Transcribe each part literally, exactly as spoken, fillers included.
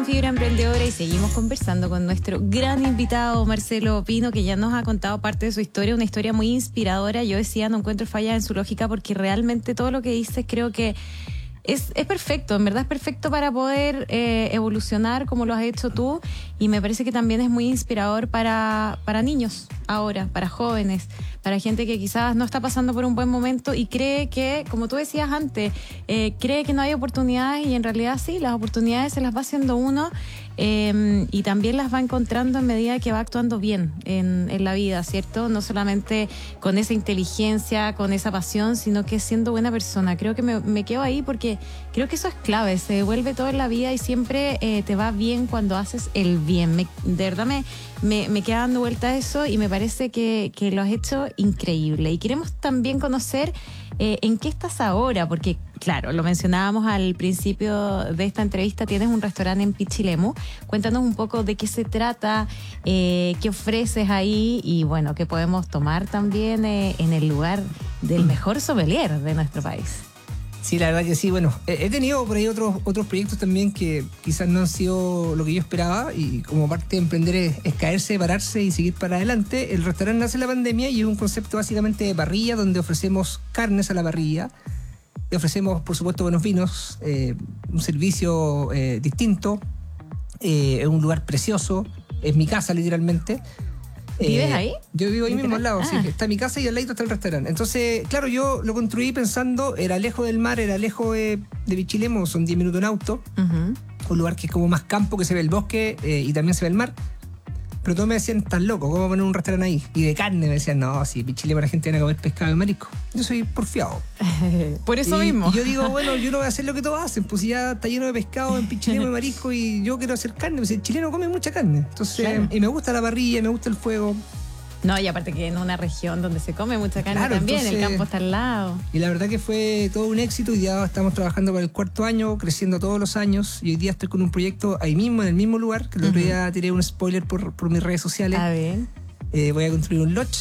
Fibra Emprendedora y seguimos conversando con nuestro gran invitado Marcelo Pino, que ya nos ha contado parte de su historia, una historia muy inspiradora. Yo decía, no encuentro fallas en su lógica, porque realmente todo lo que dices creo que Es, es perfecto, en verdad es perfecto para poder eh, evolucionar como lo has hecho tú, y me parece que también es muy inspirador para, para niños ahora, para jóvenes, para gente que quizás no está pasando por un buen momento y cree que, como tú decías antes, eh, cree que no hay oportunidades, y en realidad sí, las oportunidades se las va haciendo uno eh, y también las va encontrando en medida que va actuando bien en, en la vida, ¿cierto? No solamente con esa inteligencia, con esa pasión, sino que siendo buena persona. Creo que me, me quedo ahí porque creo que eso es clave, se devuelve todo en la vida y siempre eh, te va bien cuando haces el bien. Me, de verdad me, me, me queda dando vuelta a eso y me parece que, que lo has hecho increíble. Y queremos también conocer eh, en qué estás ahora, porque claro, lo mencionábamos al principio de esta entrevista, tienes un restaurante en Pichilemu. Cuéntanos un poco de qué se trata, eh, qué ofreces ahí y bueno, qué podemos tomar también eh, en el lugar del mejor sommelier de nuestro país. Sí, la verdad que sí. Bueno, he tenido por ahí otros, otros proyectos también que quizás no han sido lo que yo esperaba, y como parte de emprender es, es caerse, pararse y seguir para adelante. El restaurante nace en la pandemia y es un concepto básicamente de parrilla, donde ofrecemos carnes a la parrilla, y ofrecemos por supuesto buenos vinos, eh, un servicio eh, distinto, eh, es un lugar precioso, es mi casa literalmente. ¿Vives eh, ahí? Yo vivo ahí mismo al lado, ah. sí. Está mi casa y al lado está el restaurante. Entonces, claro, yo lo construí pensando, era lejos del mar, era lejos de, de Pichilemu, son diez minutos en auto. Uh-huh. Un lugar que es como más campo, que se ve el bosque eh, y también se ve el mar. Pero todos me decían, estás loco, ¿cómo poner un restaurante ahí? Y de carne me decían, no, si Pichilemu la gente viene a comer pescado y marisco. Yo soy porfiado. Por eso y, mismo. Y yo digo, bueno, yo no voy a hacer lo que todos hacen, pues ya está lleno de pescado en Pichilemu y marisco, y yo quiero hacer carne. Pues el chileno come mucha carne. Entonces, claro. Y me gusta la parrilla, me gusta el fuego. No, y aparte que en una región donde se come mucha carne, claro, también, entonces, el campo está al lado. Y la verdad que fue todo un éxito, y ya estamos trabajando para el cuarto año, creciendo todos los años, y hoy día estoy con un proyecto ahí mismo, en el mismo lugar, que el otro día tiré un spoiler por, por mis redes sociales. A ver. Eh, voy a construir un lodge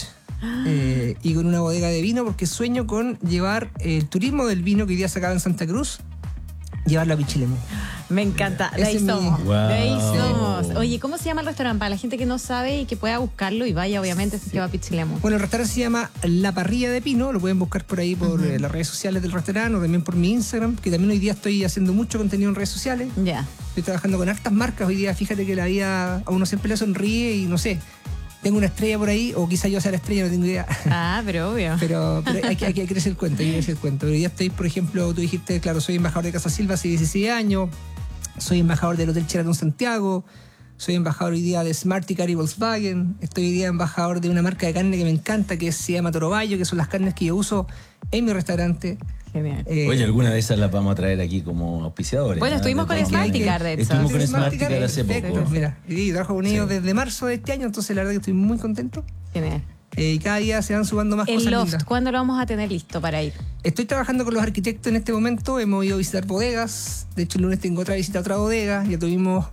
eh, y con una bodega de vino, porque sueño con llevar el turismo del vino que hoy día se acaba en Santa Cruz, llevarlo a Pichilemu. Me encanta, de ahí somos, wow. de ahí somos. Oye, ¿cómo se llama el restaurante? Para la gente que no sabe y que pueda buscarlo y vaya, obviamente, si se va a Pichilemu. Bueno, el restaurante se llama La Parrilla de Pino, lo pueden buscar por ahí por uh-huh. eh, las redes sociales del restaurante, o también por mi Instagram, que también hoy día estoy haciendo mucho contenido en redes sociales. Ya. Yeah. Estoy trabajando con hartas marcas hoy día, fíjate que la vida a uno siempre le sonríe y no sé, tengo una estrella por ahí, o quizá yo sea la estrella, no tengo idea. Ah, pero obvio. Pero, pero hay, que, hay que crecer el cuento, hay que crecer el cuento. Pero ya estoy, por ejemplo, tú dijiste, claro, soy embajador de Casa Silva hace dieciséis años, soy embajador del Hotel Sheraton Santiago, soy embajador hoy día de Smarticar y Volkswagen, estoy hoy día embajador de una marca de carne que me encanta, que se llama Toro Bayo, que son las carnes que yo uso en mi restaurante. Genial. Eh, Oye, alguna de esas las vamos a traer aquí como auspiciadores. Bueno, ¿no? Estuvimos con Smarticar, de hecho. Estuvimos con Smarticar hace poco. Mira, y trabajo con ellos sí. desde marzo de este año, entonces la verdad que estoy muy contento. Genial. Eh, y cada día se van sumando más el cosas loft, lindas. ¿Cuándo lo vamos a tener listo para ir? Estoy trabajando con los arquitectos en este momento, hemos ido a visitar bodegas, de hecho el lunes tengo otra visita a otra bodega, ya tuvimos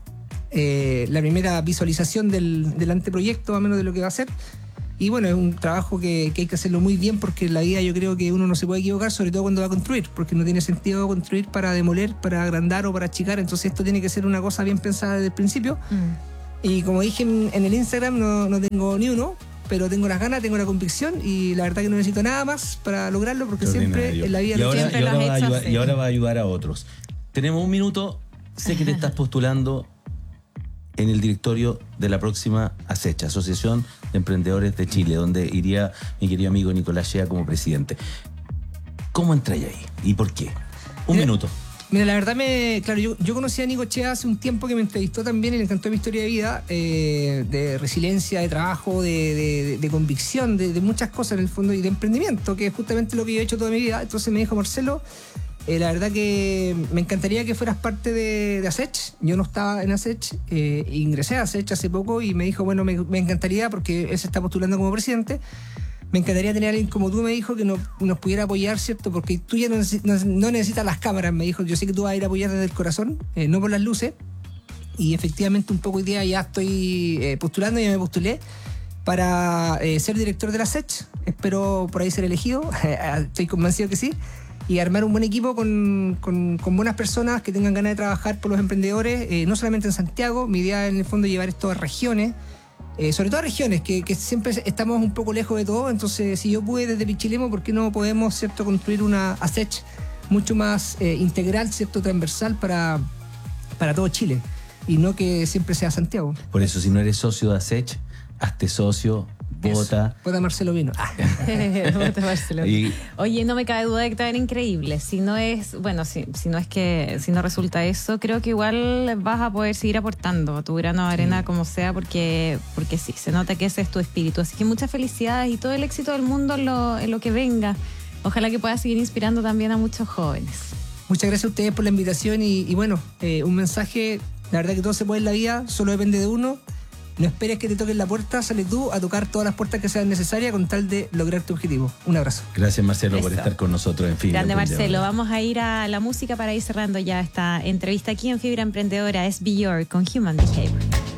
eh, la primera visualización del, del anteproyecto, más o menos de lo que va a ser. Y bueno, es un trabajo que, que hay que hacerlo muy bien, porque en la vida yo creo que uno no se puede equivocar, sobre todo cuando va a construir, porque no tiene sentido construir para demoler, para agrandar o para achicar. Entonces esto tiene que ser una cosa bien pensada desde el principio. Mm. Y como dije en, en el Instagram, no, no tengo ni uno, pero tengo las ganas, tengo la convicción, y la verdad que no necesito nada más para lograrlo, porque siempre en la vida... Y ahora, siempre y, ahora lo has va hecho ayudar, así. y ahora va a ayudar a otros. Tenemos un minuto, sé que te estás postulando en el directorio de la próxima ASECH, Asociación de Emprendedores de Chile, donde iría mi querido amigo Nicolás Shea como presidente. ¿Cómo entráis ahí y por qué? Un Mira, minuto. Mira, la verdad, me, claro, yo, yo conocí a Nico Shea hace un tiempo, que me entrevistó también y le encantó mi historia de vida, eh, de resiliencia, de trabajo, de, de, de convicción, de, de muchas cosas en el fondo, y de emprendimiento, que es justamente lo que yo he hecho toda mi vida. Entonces me dijo, Marcelo, Eh, la verdad que me encantaría que fueras parte de, de ASECH. Yo no estaba en ASECH, eh, ingresé a ASECH hace poco, y me dijo, bueno, me, me encantaría, porque él se está postulando como presidente, me encantaría tener a alguien como tú, me dijo, que no, nos pudiera apoyar, ¿cierto? Porque tú ya no, no, no necesitas las cámaras, me dijo, yo sé que tú vas a ir a apoyar desde el corazón, eh, no por las luces. Y efectivamente un poco hoy día ya estoy eh, postulando, ya me postulé para eh, ser director de la ASECH. Espero por ahí ser elegido, estoy convencido que sí. y armar un buen equipo con, con, con buenas personas que tengan ganas de trabajar por los emprendedores, eh, no solamente en Santiago. Mi idea en el fondo es llevar esto a regiones, eh, sobre todo a regiones que, que siempre estamos un poco lejos de todo. Entonces, si yo pude desde Pichilemu, ¿por qué no podemos, cierto, construir una ASECH mucho más eh, integral, cierto, transversal para, para todo Chile, y no que siempre sea Santiago? Por eso, si no eres socio de ASECH, hazte socio. Vota. Vota Marcelo Pino. Ah. Vota Marcelo. Y... Oye, no me cabe duda de que te va a ver increíble. Si no es, bueno, si, si no es que, si no resulta eso, creo que igual vas a poder seguir aportando tu grano de arena, sí, como sea, porque, porque sí, se nota que ese es tu espíritu. Así que muchas felicidades y todo el éxito del mundo en lo, en lo que venga. Ojalá que puedas seguir inspirando también a muchos jóvenes. Muchas gracias a ustedes por la invitación y, y bueno, eh, un mensaje, la verdad que todo se puede en la vida, solo depende de uno. No esperes que te toquen la puerta, sale tú a tocar todas las puertas que sean necesarias con tal de lograr tu objetivo. Un abrazo. Gracias, Marcelo, Eso. por estar con nosotros en Fibra Grande Marcelo, vamos a ir a la música para ir cerrando ya esta entrevista aquí en Fibra Emprendedora. Es Be Your con Human Behavior.